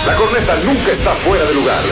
La corneta nunca está fuera de lugar.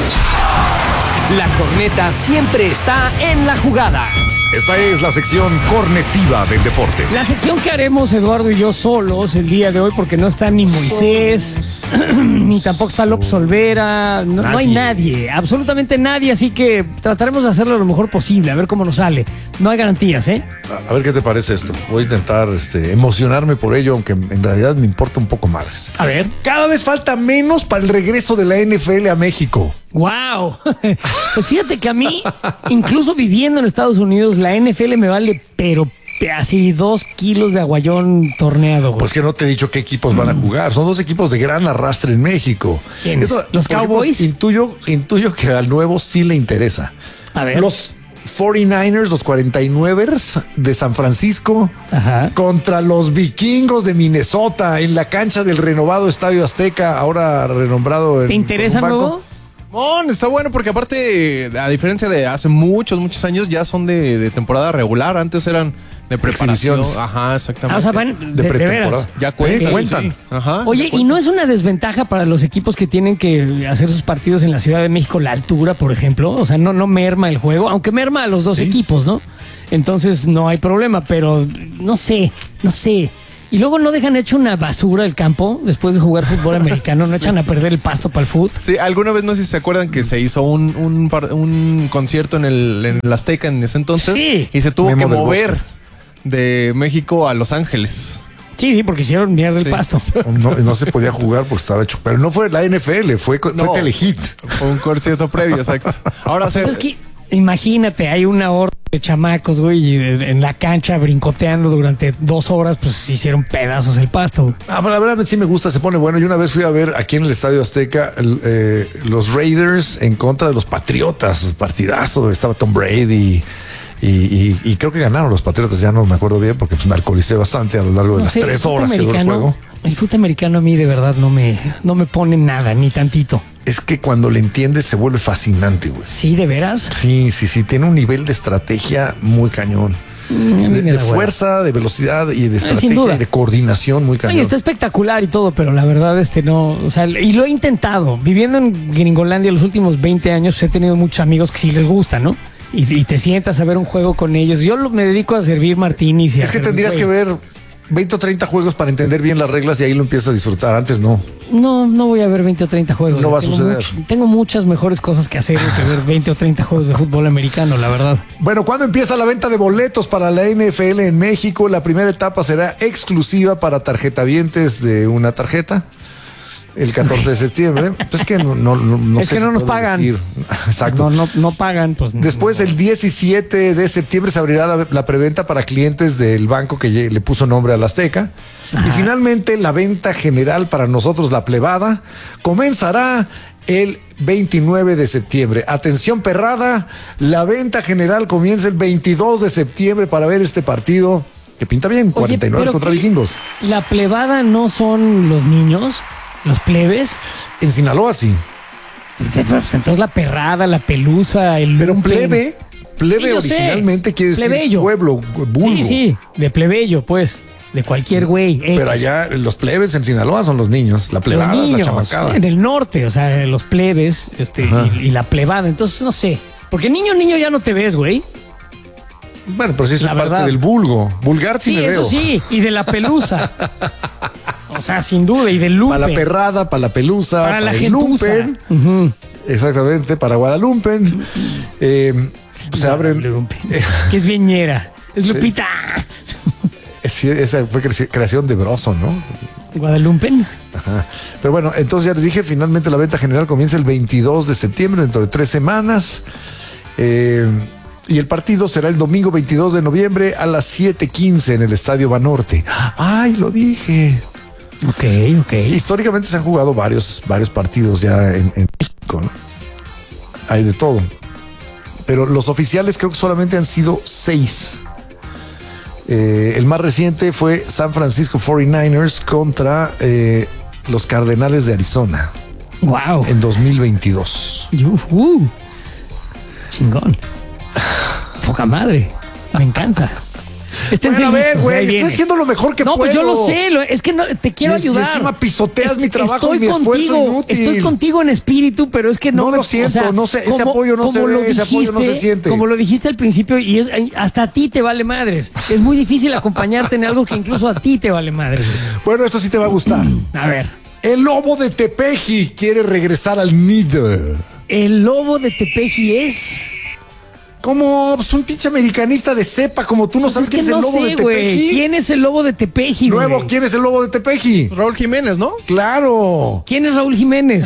La corneta siempre está en la jugada. Esta es la sección cornetiva del deporte. La sección que haremos Eduardo y yo solos el día de hoy, porque no está ni Moisés, ni tampoco está López Olvera, no hay nadie, absolutamente nadie, así que trataremos de hacerlo lo mejor posible, a ver cómo nos sale. No hay garantías, ¿eh? A ver qué te parece esto. Voy a intentar emocionarme por ello, aunque en realidad me importa un poco más. A ver. Cada vez falta menos para el regreso de la NFL a México. ¡Wow! Pues fíjate que a mí, incluso viviendo en Estados Unidos, la NFL me vale, pero así 2 kilos de aguayón torneado. Pues que no te he dicho qué equipos van a jugar. Son 2 equipos de gran arrastre en México. ¿Quiénes? ¿Los Cowboys? Intuyo que al nuevo sí le interesa. A ver. Los 49ers, los 49ers de San Francisco, ajá, contra los vikingos de Minnesota en la cancha del renovado Estadio Azteca, ahora renombrado. ¿Te interesa, nuevo? Está bueno porque aparte, a diferencia de hace muchos años, ya son de temporada regular. Antes eran de preparación. Ajá, exactamente. O sea, van de veras. Ya cuentan. Sí. Ajá. Oye, ¿y no es una desventaja para los equipos que tienen que hacer sus partidos en la Ciudad de México la altura, por ejemplo? O sea, no merma el juego, aunque merma a los 2 equipos, ¿no? Entonces no hay problema, pero no sé. Y luego no dejan hecho una basura el campo después de jugar fútbol americano, no echan a perder el pasto para el fútbol. Sí, alguna vez no sé si se acuerdan que se hizo un concierto en el Azteca en ese entonces, sí, y se tuvo que mover de México a Los Ángeles. Sí, porque hicieron mierda el pasto. No se podía jugar porque estaba hecho. Pero no fue la NFL, fue Telehit. Fue un concierto previo, exacto. Ahora pues es que imagínate, hay una horda de chamacos, güey, en la cancha brincoteando durante 2 horas, pues se hicieron pedazos el pasto. Pero la verdad sí me gusta, se pone bueno. Yo una vez fui a ver aquí en el Estadio Azteca los Raiders en contra de los Patriotas, partidazo, estaba Tom Brady y creo que ganaron los Patriotas, ya no me acuerdo bien porque pues, me alcoholicé bastante a lo largo de las 3 horas que duró el juego. El fútbol americano a mí de verdad no me pone nada, ni tantito. Es que cuando le entiendes se vuelve fascinante, güey. ¿Sí, de veras? Sí, tiene un nivel de estrategia muy cañón. De fuerza, de velocidad y de estrategia y de coordinación muy cañón. Ay, está espectacular y todo, pero la verdad no, o sea, y lo he intentado. Viviendo en Gringolandia los últimos 20 años, pues he tenido muchos amigos que sí les gusta, ¿no? Y te sientas a ver un juego con ellos. Yo me dedico a servir martinis. Es que tendrías que ver 20 o 30 juegos para entender bien las reglas y ahí lo empiezas a disfrutar. Antes no. No voy a ver 20 o 30 juegos. No va a suceder. Tengo muchas mejores cosas que hacer que ver 20 o 30 juegos de fútbol americano, la verdad. Bueno, ¿cuándo empieza la venta de boletos para la NFL en México? La primera etapa será exclusiva para tarjetavientes de una tarjeta. El 14 de septiembre. Es que no es que no nos pagan. Decir. Exacto. No pagan. Pues, después, el 17 de septiembre se abrirá la preventa para clientes del banco que le puso nombre al Azteca. Ajá. Y finalmente, la venta general para nosotros, la plebada, comenzará el 29 de septiembre. Atención, perrada. La venta general comienza el 22 de septiembre para ver este partido que pinta bien. 49 contra vikingos. ¿La plebada no son los niños? ¿Los plebes? En Sinaloa sí. Pues entonces la perrada, la pelusa, el pero lumpen. plebe sí, originalmente quiere decir plebeyo. Pueblo, vulgo. Sí, de plebeyo, pues. De cualquier güey. Pero allá los plebes en Sinaloa son los niños, la plebada, los niños, la chamacada. En el norte, o sea, los plebes y la plebada. Entonces, no sé. Porque niño ya no te ves, güey. Bueno, pero sí es parte del vulgo. Vulgar sí me veo. Sí, eso sí. Y de la pelusa. O sea, sin duda, y del lumpen. Para la perrada, para la pelusa, para la el lumpen. Exactamente, para Guadalupe. Se abren. Que es viñera. Es Lupita. Sí, esa fue creación de Broso, ¿no? Guadalupe. Ajá. Pero bueno, entonces ya les dije, finalmente la venta general comienza el 22 de septiembre, dentro de 3 semanas. Y el partido será el domingo 22 de noviembre a las 7:15 en el Estadio Banorte. ¡Ay, lo dije! Ok. Históricamente se han jugado varios partidos ya en México, ¿no? Hay de todo. Pero los oficiales creo que solamente han sido 6. El más reciente fue San Francisco 49ers contra los Cardenales de Arizona. ¡Wow! En 2022. Chingón. Poca madre. Me encanta. Esténse Bueno, a ver, listos, ahí güey, estoy viene. haciendo lo mejor que No, puedo. pues yo lo sé, es que te quiero Y ayudar. encima pisoteas mi trabajo Estoy y mi esfuerzo contigo, inútil. estoy contigo en espíritu, pero es que no. No lo siento, no sé, ese apoyo no se como ve, lo ese apoyo no se siente. Como lo dijiste al principio, y hasta a ti te vale madres. Es muy difícil acompañarte en algo que incluso a ti te vale madres. Bueno, esto sí te va a gustar. A ver. El lobo de Tepeji quiere regresar al nido. El lobo de Tepeji es. Como pues, un pinche americanista de cepa, como tú no Pues sabes quién es el no lobo sé, de güey. Tepeji. ¿Quién es el lobo de Tepeji, güey? Nuevo, ¿quién es el lobo de Tepeji? Raúl Jiménez, ¿no? Claro. ¿Quién es Raúl Jiménez?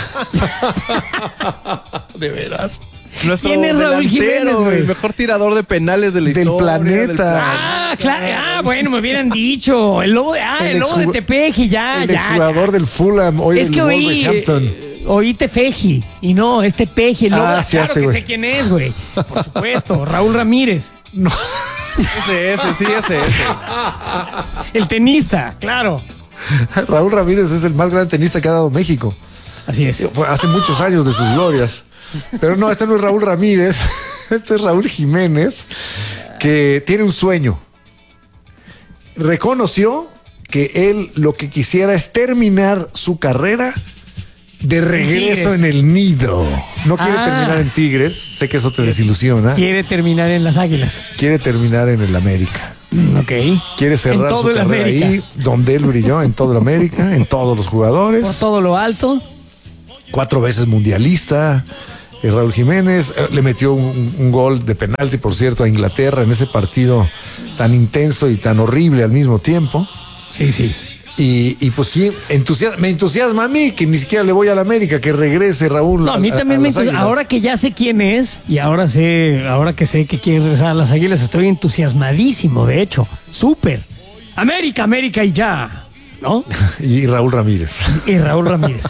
¿De veras? Nuestro ¿Quién es Raúl delantero, Jiménez, güey? el mejor tirador de penales de la Del historia. planeta. Ah, claro. Ah, bueno, me hubieran dicho. El lobo de, el lobo de Tepeji, ya, El ya. exjugador del Fulham, hoy Es del que Wolverhampton. oí Tefeji y no, es Tepeji. El lobo, Ah, sí, claro este que güey. sé quién es, güey. Por supuesto, Raúl Ramírez. No. Ese. El tenista, claro. Raúl Ramírez es el más gran tenista que ha dado México. Así es. Fue hace muchos años de sus glorias. Pero no, este no es Raúl Ramírez. Este es Raúl Jiménez, que tiene un sueño. Reconoció que él lo que quisiera es terminar su carrera de regreso Tigres. en el nido. No quiere Ah. terminar en Tigres. Sé que eso te desilusiona. Quiere terminar en las Águilas. Quiere terminar en el América. Ok. Quiere cerrar todo su el carrera América. ahí, donde él brilló, en todo el América, en todos los Por jugadores. todo lo alto. 4 veces mundialista. Raúl Jiménez le metió un gol de penalti, por cierto, a Inglaterra en ese partido tan intenso y tan horrible al mismo tiempo. Sí, sí. Y pues sí, me entusiasma a mí, que ni siquiera le voy a la América, que regrese Raúl. No, a mí también me las entusiasma. Águilas. Ahora que ya sé quién es y ahora que sé que quiere regresar a las Águilas, estoy entusiasmadísimo, de hecho. Súper. América, América y ya. ¿No? Y Raúl Ramírez. Y Raúl Ramírez.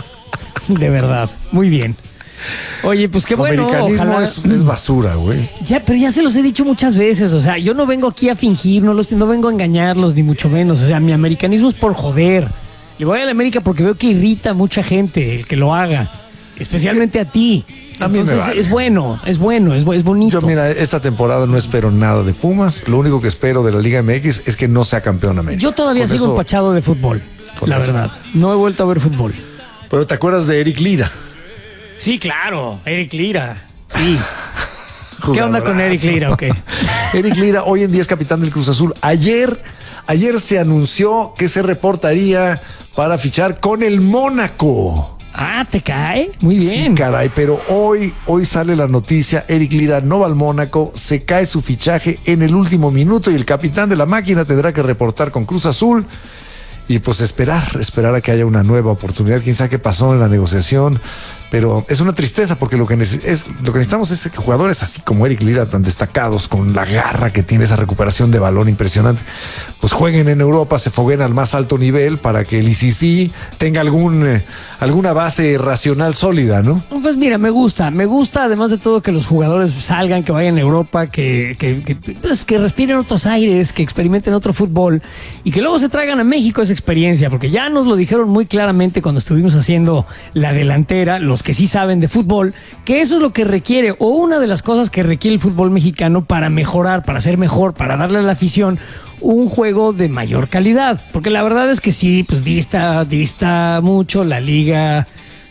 De verdad. Muy bien. Oye, pues qué El bueno. americanismo Ojalá. es basura, güey. Ya, pero ya se los he dicho muchas veces. O sea, yo no vengo aquí a fingir, no vengo a engañarlos, ni mucho menos. O sea, mi americanismo es por joder. Le voy a la América porque veo que irrita a mucha gente el que lo haga. Especialmente a ti. A mí me Entonces vale. es bueno, es bonito. Yo, mira, esta temporada no espero nada de Pumas. Lo único que espero de la Liga MX es que no sea campeón América. Yo todavía Con sigo eso- empachado de fútbol, con la eso. verdad. No he vuelto a ver fútbol. Pero ¿te acuerdas de Eric Lira? Sí, claro, Eric Lira. Sí. ¿Qué onda con Eric Lira o qué? Eric Lira hoy en día es capitán del Cruz Azul. Ayer se anunció que se reportaría para fichar con el Mónaco. Ah, ¿te cae? Muy Sí, bien. caray, pero hoy sale la noticia, Eric Lira no va al Mónaco, se cae su fichaje en el último minuto y el capitán de la máquina tendrá que reportar con Cruz Azul y pues esperar a que haya una nueva oportunidad. Quién sabe qué pasó en la negociación, pero es una tristeza porque lo que necesitamos es que jugadores así como Eric Lira, tan destacados, con la garra que tiene, esa recuperación de balón impresionante, pues jueguen en Europa, se fogueen al más alto nivel para que el ICC tenga alguna base racional sólida, ¿no? Pues mira, me gusta además de todo que los jugadores salgan, que vayan a Europa, que respiren otros aires, que experimenten otro fútbol y que luego se traigan a México esa experiencia, porque ya nos lo dijeron muy claramente cuando estuvimos haciendo la delantera, los que sí saben de fútbol, que eso es lo que requiere, o una de las cosas que requiere el fútbol mexicano para mejorar, para ser mexor, para darle a la afición un juego de mayor calidad, porque la verdad es que sí, pues dista mucho la liga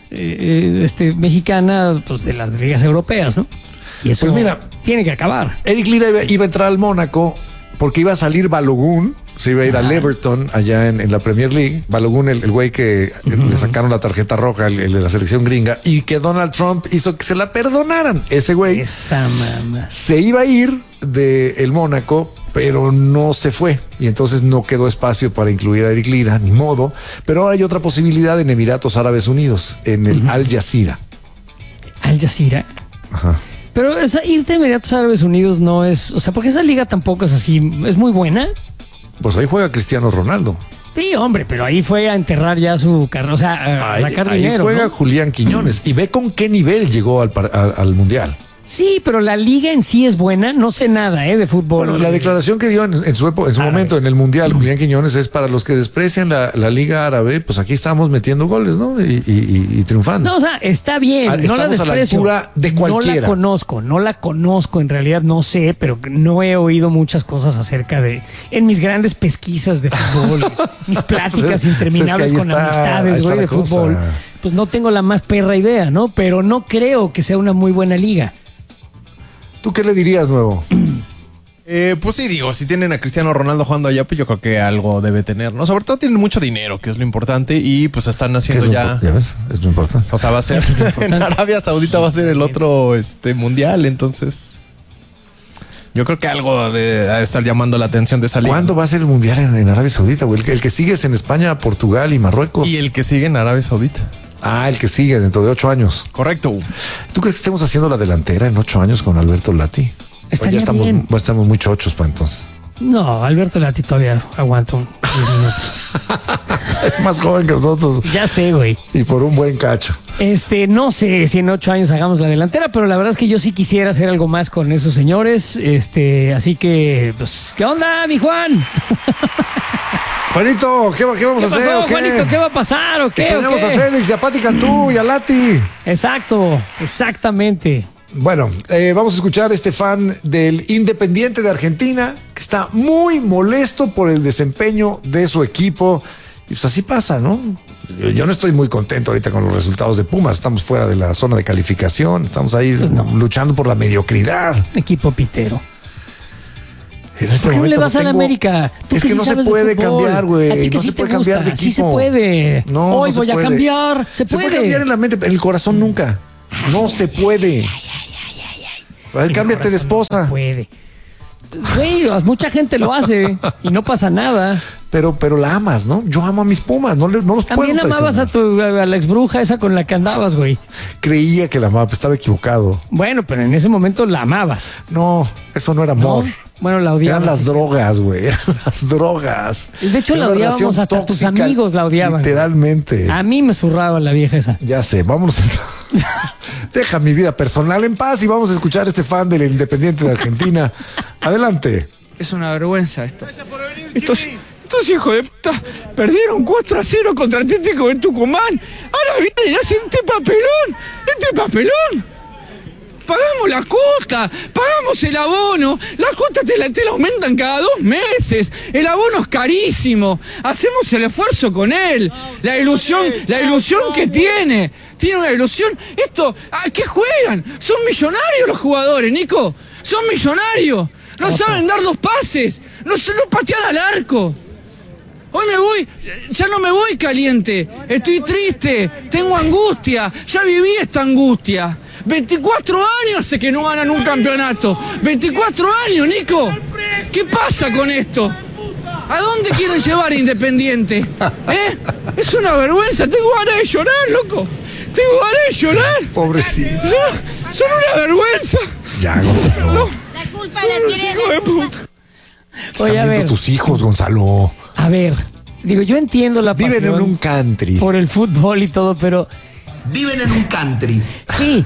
mexicana, pues de las ligas europeas, ¿no? Y eso Pues mira, tiene que acabar. Eric Lira iba a entrar al Mónaco porque iba a salir Balogun, se iba a ir al Everton allá en la Premier League. Balogun, el güey que le sacaron la tarjeta roja, el de la selección gringa, y que Donald Trump hizo que se la perdonaran. Ese güey Esa mamá. se iba a ir del Mónaco, pero no se fue. Y entonces no quedó espacio para incluir a Eric Lira, ni modo. Pero ahora hay otra posibilidad en Emiratos Árabes Unidos, en el Al Jazeera. Al Jazeera. Ajá. Pero irte a Emiratos Árabes Unidos no es, o sea, porque esa liga tampoco es así, es muy buena. Pues ahí juega Cristiano Ronaldo. Sí, hombre, pero ahí fue a enterrar ya su carrera, o sea, a sacar ahí dinero, juega ¿no? Julián Quiñones. Y ve con qué nivel llegó al Mundial. Sí, pero la liga en sí es buena. No sé nada de fútbol. Bueno, la declaración que dio en su momento en el Mundial, Julián Quiñones, es para los que desprecian la Liga Árabe, pues aquí estamos metiendo goles, ¿no? Y triunfando. No, o sea, está bien. No la desprecio. A la altura de cualquiera. No la conozco. En realidad no sé, pero no he oído muchas cosas acerca de... En mis grandes pesquisas de fútbol, mis pláticas interminables con amistades, güey, de fútbol, pues no tengo la más perra idea, ¿no? Pero no creo que sea una muy buena liga. ¿Tú qué le dirías, Nuevo? Pues sí, digo, si tienen a Cristiano Ronaldo jugando allá, pues yo creo que algo debe tener, ¿no? Sobre todo tienen mucho dinero, que es lo importante, y pues están haciendo ya... Ya ves, es lo importante. O sea, va a ser... En Arabia Saudita va a ser el otro mundial, entonces... Yo creo que algo de estar llamando la atención de esa liga. ¿Cuándo va a ser el mundial en Arabia Saudita, güey? El que sigue es en España, Portugal y Marruecos. Y el que sigue en Arabia Saudita. Ah, el que sigue dentro de 8 años. Correcto. ¿Tú crees que estemos haciendo la delantera en 8 años con Alberto Lati? Estaría bien. Estamos muy chochos para entonces. No, Alberto Lati todavía aguanta 10 minutos. Es más joven que nosotros. Ya sé, güey. Y por un buen cacho. No sé si en 8 años hagamos la delantera, pero la verdad es que yo sí quisiera hacer algo más con esos señores. Así que, pues, ¿qué onda, mi Juan? Juanito, ¿qué vamos a hacer? Pasó, ¿o qué? Juanito, ¿qué va a pasar? ¿O qué? Extrañamos a Félix y a Pati Cantú y a Lati. Exactamente. Bueno, vamos a escuchar a este fan del Independiente de Argentina que está muy molesto por el desempeño de su equipo. Y pues así pasa, ¿no? Yo no estoy muy contento ahorita con los resultados de Pumas. Estamos fuera de la zona de calificación. Estamos ahí luchando por la mediocridad. Equipo pitero. ¿Por qué no le vas a la América? Es que no se puede cambiar, güey. No se puede cambiar de equipo. Sí se puede. Hoy voy a cambiar. Se puede cambiar en la mente, en el corazón nunca. No se puede. A ver, cámbiate de esposa. Se puede. Güey, mucha gente lo hace y no pasa nada. Pero la amas, ¿no? Yo amo a mis Pumas, no los puedo También amabas a la exbruja esa con la que andabas, güey. Creía que la amaba, pero estaba equivocado. Bueno, pero en ese momento la amabas. No, eso no era amor. No, bueno, la odiabas. Eran las drogas, güey. Eran las drogas. De hecho, la odiábamos, hasta tus amigos la odiaban. Literalmente. A mí me zurraba la vieja esa. Ya sé, vámonos. Deja mi vida personal en paz y vamos a escuchar a este fan del Independiente de Argentina. Adelante. Es una vergüenza esto. Estos hijos de puta perdieron 4-0 contra Atlético de Tucumán. Ahora vienen y hacen este papelón. Pagamos la cuota, pagamos el abono. La cuota te la aumentan cada 2 meses. El abono es carísimo. Hacemos el esfuerzo con él. La ilusión que tiene. Tiene una ilusión. ¿Qué juegan? Son millonarios los jugadores, Nico. Son millonarios. No saben dar 2 pases. No patear al arco. Hoy ya no me voy caliente. Estoy triste. Tengo angustia. Ya viví esta angustia. 24 años hace que no ganan un campeonato. 24 años, Nico. ¿Qué pasa con esto? ¿A dónde quieren llevar a Independiente? Es una vergüenza. Tengo ganas de llorar, loco. Tengo ganas de llorar. Pobrecito. Son una vergüenza. Ya, Gonzalo. No. La culpa la tiene Hijo de puta. Oye, a ver. Tus hijos, Gonzalo. A ver, digo, yo entiendo la pasión. Viven en un country. Por el fútbol y todo, pero... Viven en un country. Sí.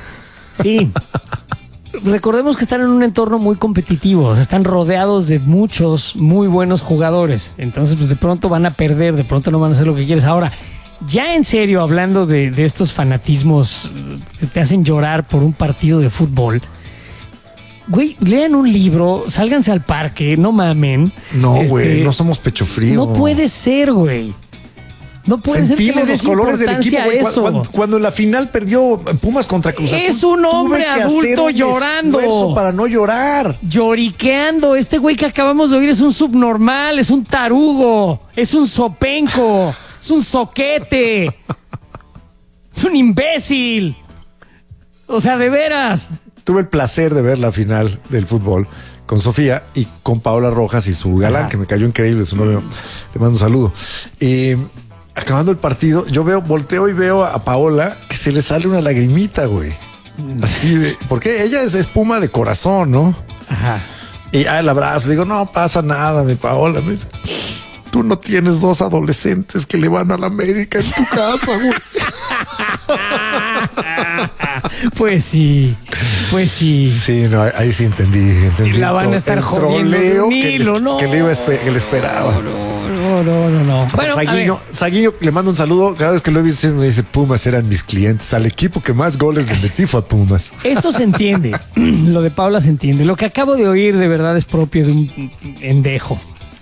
Recordemos que están en un entorno muy competitivo, o sea, están rodeados de muchos muy buenos jugadores. Entonces, pues de pronto van a perder, de pronto no van a hacer lo que quieres. Ahora, ya en serio, hablando de estos fanatismos que te hacen llorar por un partido de fútbol... Güey, lean un libro, sálganse al parque, no mamen. No, güey, no somos pecho frío. No puede ser, güey. No puede ser que le des los colores del equipo, importancia a eso. Cuando en la final perdió Pumas contra Cruz Azul, es un hombre adulto llorando. Esfuerzo para no llorar. Lloriqueando. Este güey que acabamos de oír es un subnormal, es un tarugo, es un sopenco, es un soquete, es un imbécil. O sea, de veras. Tuve el placer de ver la final del fútbol con Sofía y con Paola Rojas y su galán, que me cayó increíble, su novio. Le mando un saludo. Acabando el partido, yo volteo y veo a Paola que se le sale una lagrimita, güey. Así de, porque ella es Puma de corazón, ¿no? Ajá. Y el abrazo, digo, no pasa nada, mi Paola. Me dice, tú no tienes 2 adolescentes que le van a la América en tu casa, güey. Pues sí. Pues sí. Sí, no, ahí sí entendí. Y la van a estar el jodiendo de troleo un hilo, ¿no? que le esperaba. No. Bueno, Saguiño, le mando un saludo. Cada vez que lo he visto me dice, Pumas eran mis clientes. Al equipo que más goles le metí fue a Pumas. esto se entiende. Lo de Paula se entiende. Lo que acabo de oír de verdad es propio de un endejo.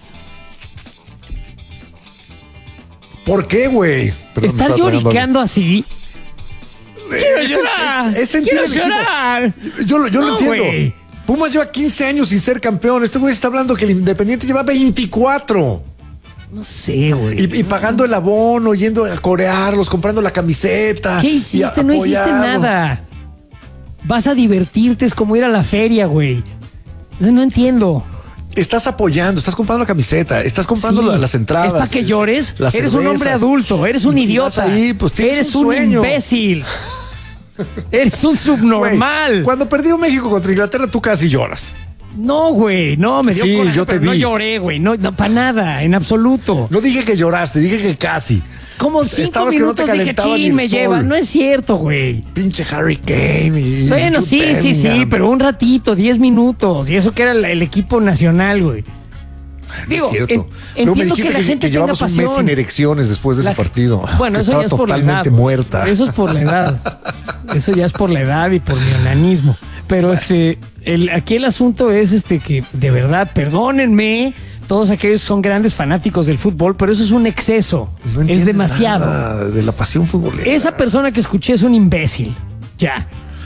¿Por qué, güey? Perdón, Estar me estaba tragando lloriqueando así. ¡Quiero llorar! es sentir ¡Quiero el equipo. llorar! Yo lo No, entiendo. güey. Pumas lleva 15 años sin ser campeón. Este güey está hablando que el Independiente lleva 24. No sé, güey. Y pagando el abono, yendo a corearlos, comprando la camiseta. ¿Qué y hiciste? No hiciste apoyarlo. nada. Vas a divertirte, es como ir a la feria, güey. No entiendo. Estás apoyando, estás comprando la camiseta, estás comprando Sí. las entradas. ¿Es para que llores? las Eres un hombre cervezas. adulto, eres un Y idiota. vas ahí, pues tienes eres un un sueño. imbécil. Eres un subnormal. Güey, cuando perdió México contra Inglaterra, tú casi lloras. No, güey, no, me dio Sí, coraje, yo te pero no vi. lloré, güey. No, para nada, en absoluto. No dije que lloraste, dije que casi. Como 5 Estabas que no te minutos dije, calentaba ni chin, el me sol. llevan. No es cierto, güey. Pinche Harry Kane. Y Bueno, Jude sí, Bellingham. pero un ratito, 10 minutos. Y eso que era el equipo nacional, güey. No Digo, es cierto. Luego me entiendo dijiste que la gente tenga llevamos un mes pasión. sin erecciones después de ese partido. Bueno, que eso estaba ya es por la edad. totalmente güey. muerta. Eso es por la edad. Eso ya es por la edad y por mi onanismo. Pero aquí el asunto es que de verdad, perdónenme, todos aquellos que son grandes fanáticos del fútbol, pero eso es un exceso. No es entiendes demasiado. nada de la pasión futbolera. Esa persona que escuché es un imbécil. Ya.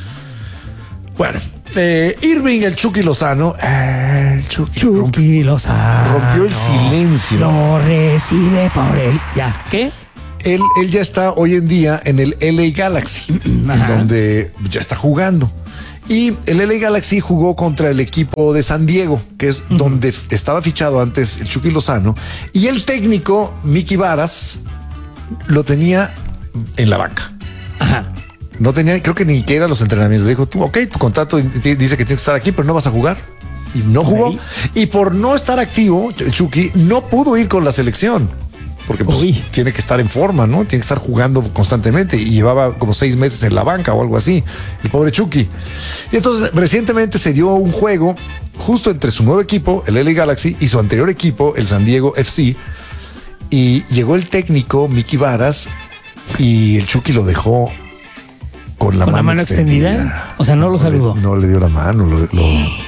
Bueno, Irving, el Chucky Lozano. El Chucky Lozano. rompió el silencio. Lo recibe por él. Ya. ¿Qué? Él ya está hoy en día en el LA Galaxy, donde ya está jugando. Y el LA Galaxy jugó contra el equipo de San Diego, que es donde estaba fichado antes el Chucky Lozano. Y el técnico, Mickey Varas, lo tenía en la banca. Ajá. No tenía, creo que ni que era los entrenamientos. Dijo, tú, ok, tu contrato dice que tienes que estar aquí, pero no vas a jugar. Y no jugó. Ok. Y por no estar activo, el Chucky no pudo ir con la selección. Porque pues, Uy. tiene que estar en forma, ¿no? Tiene que estar jugando constantemente. Y llevaba como 6 meses en la banca o algo así. El pobre Chucky. Y entonces recientemente se dio un juego justo entre su nuevo equipo, el LA Galaxy, y su anterior equipo, el San Diego FC. Y llegó el técnico, Mickey Varas, y el Chucky lo dejó con la mano extendida. O sea, no lo saludó. No le dio la mano, lo dejó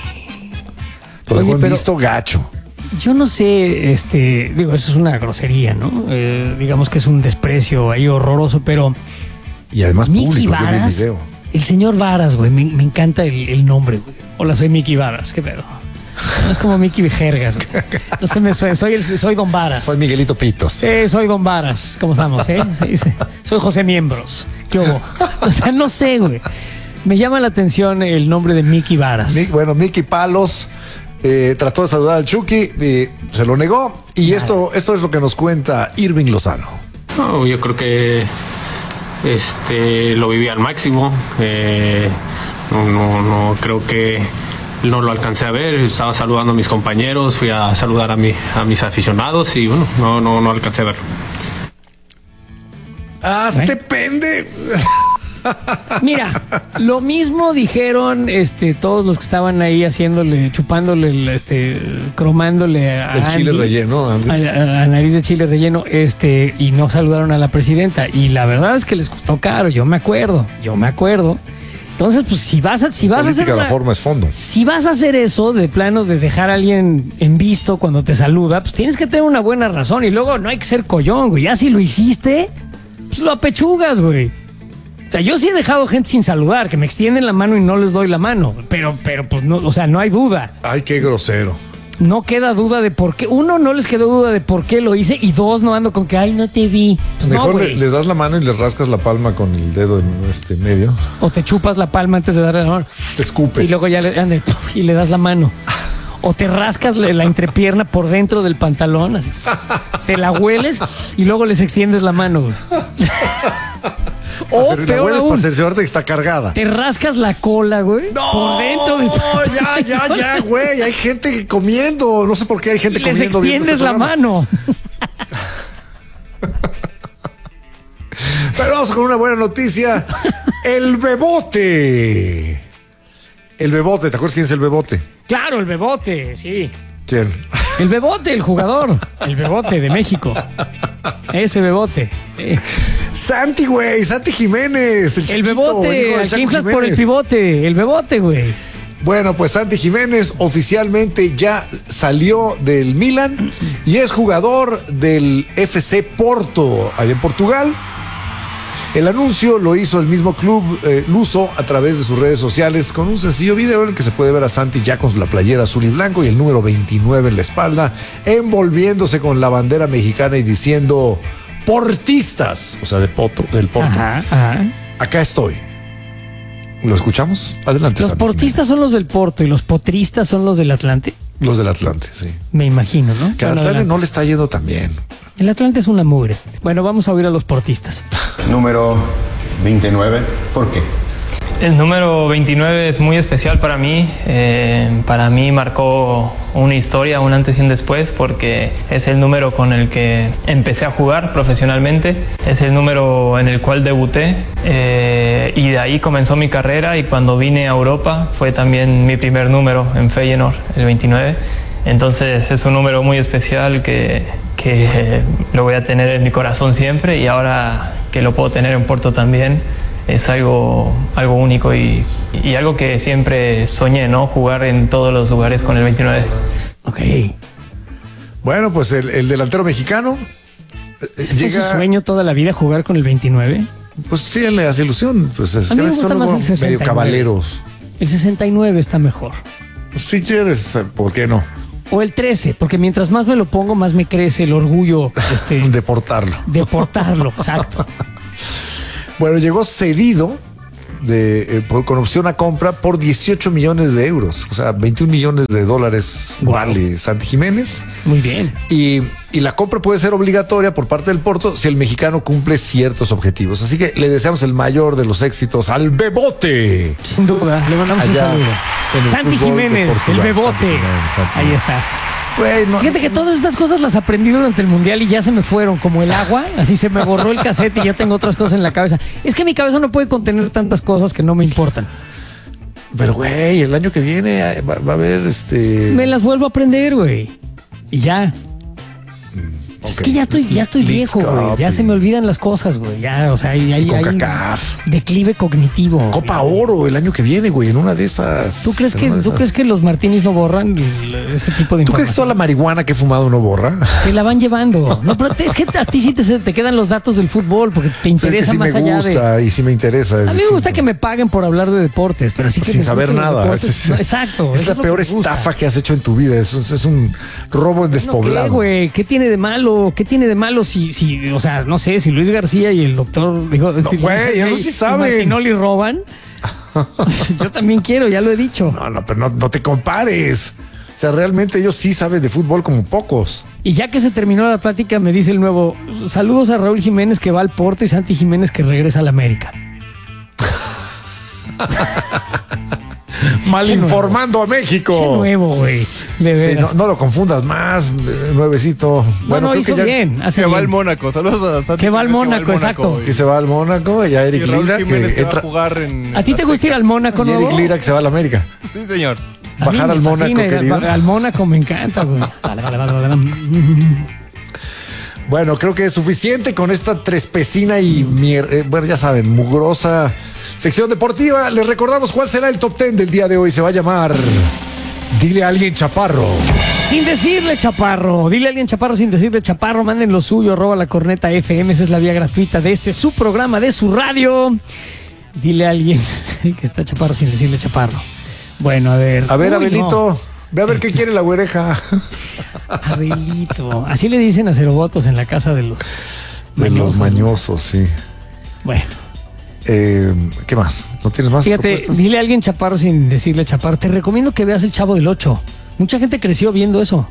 en pero- visto gacho. Yo no sé, digo, eso es una grosería, ¿no? Digamos que es un desprecio ahí horroroso, pero Y además Mickey público, yo vi el Varas, video. el señor Varas, güey, me encanta el nombre, güey. Hola, soy Mickey Varas, ¿qué pedo? No es como Mickey Vejergas, güey. No se me suena, soy Don Varas. Soy Miguelito Pitos. Soy Don Varas, ¿cómo estamos? Sí. Soy José Miembros, ¿qué hubo? O sea, no sé, güey. Me llama la atención el nombre de Mickey Varas. Bueno, Mickey Palos trató de saludar al Chucky, se lo negó. Y esto es lo que nos cuenta Irving Lozano. No, yo creo que lo viví al máximo. No creo que no lo alcancé a ver. Estaba saludando a mis compañeros, fui a saludar a mis aficionados y bueno, no alcancé a verlo. ¡Hazte pende! Mira, lo mismo dijeron todos los que estaban ahí haciéndole, chupándole, cromándole a El chile Andy, relleno, Andy. a nariz de chile relleno, y no saludaron a la presidenta. Y la verdad es que les costó caro, yo me acuerdo. Entonces, pues si vas a hacer La forma es fondo. si vas a hacer eso de plano de dejar a alguien en visto cuando te saluda, pues tienes que tener una buena razón. Y luego no hay que ser collón, güey. Ya si lo hiciste, pues lo apechugas, güey. O sea, yo sí he dejado gente sin saludar, que me extienden la mano y no les doy la mano. Pero pues no, o sea, no hay duda. Ay, qué grosero. No queda duda de por qué. Uno, no les quedó duda de por qué lo hice. Y dos, no ando con que, ay, no te vi. Pues Mejor no, güey. les das la mano y les rascas la palma con el dedo en medio. O te chupas la palma antes de darle la mano. Te escupes. Y luego ya y le das la mano. O te rascas la entrepierna por dentro del pantalón, así, te la hueles y luego les extiendes la mano, güey. O la peor hueles aún, para cerciorarte que está cargada. te rascas la cola, güey, por dentro del pantalón. Ya, güey. Hay gente comiendo. No sé por qué hay gente Y les comiendo. viendo extiendes este la programa. mano. Pero vamos con una buena noticia. El Bebote. El Bebote, ¿te acuerdas quién es el Bebote? Claro, el Bebote, sí. ¿Quién? El Bebote, el jugador. El Bebote de México. Ese Bebote. Sí. Santi, güey, Santi Jiménez. El Bebote, al que inflas por el pivote. El Bebote, güey. Bueno, pues Santi Jiménez oficialmente ya salió del Milan y es jugador del FC Porto, allá en Portugal. El anuncio lo hizo el mismo club luso a través de sus redes sociales con un sencillo video en el que se puede ver a Santi ya con la playera azul y blanco y el número 29 en la espalda, envolviéndose con la bandera mexicana y diciendo portistas, o sea, del Porto. Ajá, ajá. Acá estoy. ¿Lo escuchamos? Adelante. Los Santi portistas Jiménez. son los del Porto y los potristas son los del Atlante. Los del Atlante, sí. Me imagino, ¿no? Que al Atlante no le está yendo tan bien. El Atlante es una mugre. Bueno, vamos a oír a los portistas. Número 29, ¿por qué? El número 29 es muy especial para mí. Para mí marcó una historia, un antes y un después, porque es el número con el que empecé a jugar profesionalmente. Es el número en el cual debuté y de ahí comenzó mi carrera. Y cuando vine a Europa fue también mi primer número en Feyenoord, el 29. Entonces es un número muy especial que lo voy a tener en mi corazón siempre, y ahora que lo puedo tener en Porto también es algo único y algo que siempre soñé, ¿no? Jugar en todos los lugares con el 29. Ok. Bueno, pues el delantero mexicano ¿Ese fue su sueño toda la vida, jugar con el 29? Pues sí, le hace ilusión. Pues a mí me gusta más el 69. Medio caballeros. El 69 está mejor. Pues si quieres, ¿por qué no? O el 13, porque mientras más me lo pongo, más me crece el orgullo de portarlo. De portarlo, exacto. Bueno, llegó cedido con opción a compra por 18 millones de euros. O sea, 21 millones de dólares vale Santi Jiménez. Muy bien. Y la compra puede ser obligatoria por parte del Porto si el mexicano cumple ciertos objetivos. Así que le deseamos el mayor de los éxitos al Bebote. Sin duda, le mandamos un saludo. Santi Jiménez, el Bebote. Ahí está. Bueno, fíjate que todas estas cosas las aprendí durante el Mundial y ya se me fueron como el agua, así se me borró el cassette y ya tengo otras cosas en la cabeza. Es que mi cabeza no puede contener tantas cosas que no me importan. Pero güey, el año que viene va a haber me las vuelvo a aprender, güey. Y ya. Es que ya estoy viejo, güey. Ya se me olvidan las cosas, güey. Ya, o sea, hay declive cognitivo. Copa Oro el año que viene, güey, en una de esas. ¿Tú crees que los martinis no borran ese tipo de información? ¿Tú crees que toda la marihuana que he fumado no borra? Se la van llevando. No, pero es que a ti sí te quedan los datos del fútbol porque te interesa más allá de. Me gusta y sí me interesa. A mí me gusta que me paguen por hablar de deportes, pero sí que sin saber nada. No, exacto. Es la peor estafa que has hecho en tu vida. Es un robo en despoblado. ¿Qué, güey? ¿Qué tiene de malo? ¿Qué tiene de malo si, o sea, no sé, si Luis García y el doctor dijo, güey, eso sí saben. Martinoli roban? Yo también quiero, ya lo he dicho. No, pero no te compares. O sea, realmente ellos sí saben de fútbol como pocos. Y ya que se terminó la plática, me dice el nuevo, saludos a Raúl Jiménez que va al Porto y Santi Jiménez que regresa al América. Mal informando a México. Qué nuevo, güey. De veras. Sí, no lo confundas más, nuevecito. Bueno, hizo bien. Que va al Mónaco. Saludos a Santi. Que va al Mónaco, exacto. Que se va al Mónaco y a Eric Lira que va a jugar en. ¿A ti te gusta ir al Mónaco, no? Eric Lira que se va al América. Sí, señor. Bajar al Mónaco, querido. Al Mónaco me encanta, güey. Bueno, creo que es suficiente con esta trespecina y bueno, ya saben, mugrosa sección deportiva. Les recordamos cuál será el top 10 del día de hoy. Se va a llamar Dile a alguien Chaparro. Sin decirle Chaparro. Dile a alguien Chaparro sin decirle Chaparro. Manden lo suyo, @lacorneta_FM. Esa es la vía gratuita de su programa, de su radio. Dile a alguien que está Chaparro sin decirle Chaparro. Bueno, a ver. A ver, Abelito. No. Ve a ver qué quiere la güereja. Abelito. Así le dicen a Cerobotos en la casa de los mañosos. Los mañosos, sí. Bueno. ¿Qué más? ¿No tienes más? Fíjate, propuestas? Dile a alguien Chaparro sin decirle Chaparro. Te recomiendo que veas El Chavo del 8. Mucha gente creció viendo eso.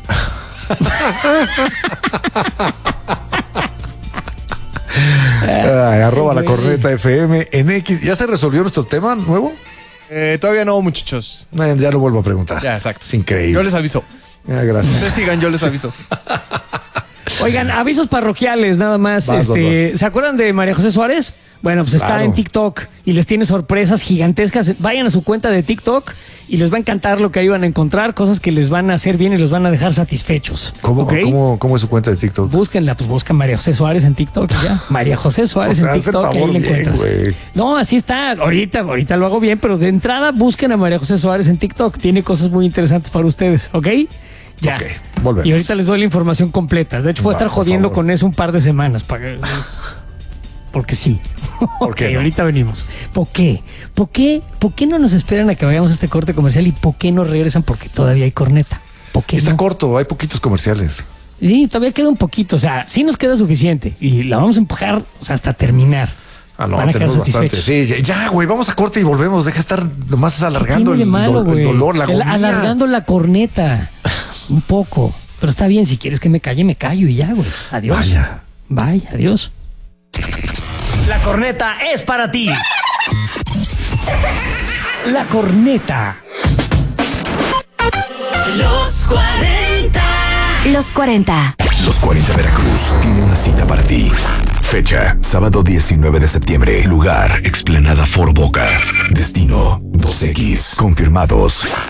@lacorneta_FM en X. ¿Ya se resolvió nuestro tema nuevo? Todavía no, muchachos. Ya lo vuelvo a preguntar. Ya, exacto. Es increíble. Yo les aviso. Gracias. Ustedes sigan, yo les aviso. Oigan, avisos parroquiales nada más. Vas. ¿Se acuerdan de María José Suárez? Bueno, pues está en TikTok y les tiene sorpresas gigantescas. Vayan a su cuenta de TikTok y les va a encantar lo que ahí van a encontrar, cosas que les van a hacer bien y los van a dejar satisfechos. ¿Cómo, ¿okay? ¿Cómo es su cuenta de TikTok? Búsquenla, pues busca María José Suárez en TikTok y ya. María José Suárez en TikTok, ahí la encuentras. No, así está. Ahorita lo hago bien, pero de entrada busquen a María José Suárez en TikTok. Tiene cosas muy interesantes para ustedes, ¿ok? Ya. Ok, volvemos. Y ahorita les doy la información completa. De hecho, voy a estar jodiendo con eso un par de semanas. Porque sí. ¿Por qué no? Ahorita venimos. ¿Por qué? ¿Por qué no nos esperan a que vayamos a este corte comercial y por qué no regresan? Porque todavía hay corneta. ¿Por qué Está corto, hay poquitos comerciales. Sí, todavía queda un poquito. O sea, sí nos queda suficiente y la vamos a empujar hasta terminar. Ah, no, tenemos bastante. Sí, ya, güey, vamos a corte y volvemos. Deja de estar nomás alargando el dolor, la agonía. Alargando la corneta un poco. Pero está bien, si quieres que me calle, me callo y ya, güey. Adiós. Vaya, adiós. La corneta es para ti. La corneta. Los 40. Los 40. Los 40 Veracruz tiene una cita para ti. Fecha, sábado 19 de septiembre. Lugar, Explanada Foro Boca. Destino, 2X. Confirmados.